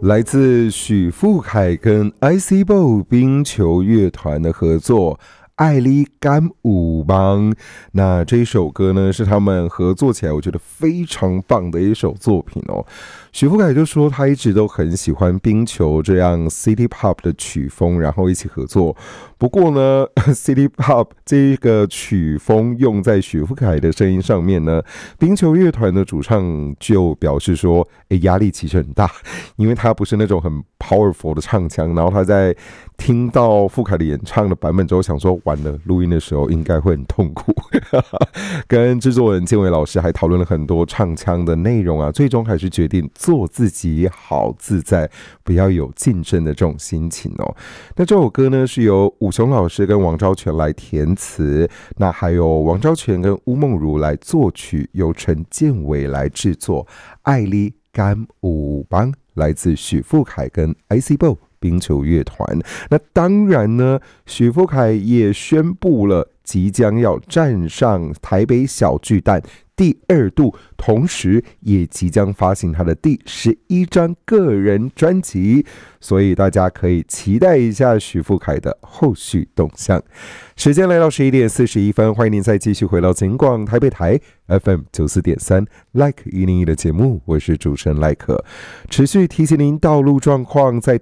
来自许富凯跟 ICBO 冰球乐团的合作。爱你敢有梦，那这一首歌呢是他们合作起来我觉得非常棒的一首作品哦。许富凯就说他一直都很喜欢冰球这样 City Pop 的曲风，然后一起合作。不过呢City Pop 这个曲风用在许富凯的声音上面呢，冰球乐团的主唱就表示说压力其实很大，因为他不是那种很 powerful 的唱腔，然后他在听到富凯的演唱的版本之后想说完了，录音的时候应该会很痛苦跟制作人建伟老师还讨论了很多唱腔的内容啊，最终还是决定做自己好自在，不要有竞争的这种心情哦。那这首歌呢是由武雄老师跟王昭全来填词，那还有王昭全跟巫梦如来作曲，由陈建伟来制作。爱你敢有梦来自许富凯跟 ICBO 冰球乐团。那当然呢，许富凯也宣布了即将要站上台北小巨蛋第2度，同时也即将发行他的第11张个人专辑，所以大家可以期待一下许富凯的后续动向。时间来到11点41分，欢迎您再继续回到警广台北台 FM 94.3 Like 101的节目，我是主持人赖可。持续提醒您道路状况，在